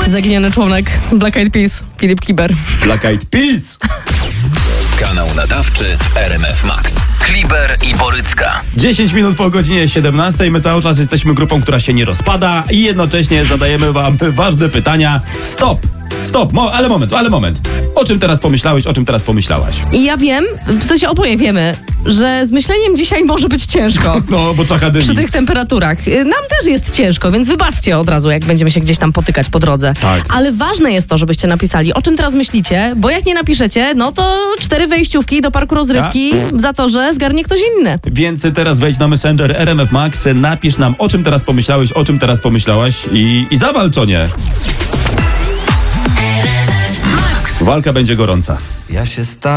Zaginiony członek Black Eyed Peas, Filip Kliber. Black Eyed Peas! Kanał nadawczy w RMF Max. Kliber i Borycka. 10 minut po godzinie 17. My cały czas jesteśmy grupą, która się nie rozpada i jednocześnie zadajemy wam ważne pytania. Stop! Ale moment. O czym teraz pomyślałeś, o czym teraz pomyślałaś? I ja wiem, w sensie oboje wiemy, że z myśleniem dzisiaj może być ciężko. No, bo czacha dymi. Przy tych temperaturach. Nam też jest ciężko, więc wybaczcie od razu, jak będziemy się gdzieś tam potykać po drodze. Tak. Ale ważne jest to, żebyście napisali, o czym teraz myślicie, bo jak nie napiszecie, no to 4 wejściówki do parku rozrywki za to, że zgarnie ktoś inny. Więc teraz wejdź na Messenger RMF Max, napisz nam, o czym teraz pomyślałeś, o czym teraz pomyślałaś i zawal, co nie. Walka będzie gorąca. Ja się